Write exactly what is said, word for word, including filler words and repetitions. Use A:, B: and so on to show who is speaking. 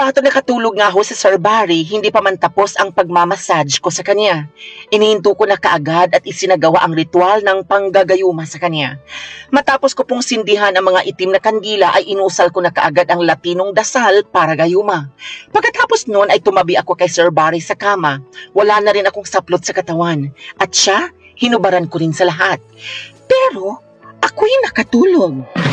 A: ato nakatulog nga ho sa Sir Barry, hindi pa man tapos ang pagmamassage ko sa kanya. Inihinto ko na kaagad at isinagawa ang ritual ng panggagayuma sa kanya. Matapos ko pong sindihan ang mga itim na kandila ay inusal ko na kaagad ang latinong dasal para gayuma. Pagkatapos noon ay tumabi ako kay Sir Barry sa kama. Wala na rin akong saplot sa katawan. At siya, hinubaran ko rin sa lahat. Pero, ako'y nakatulog.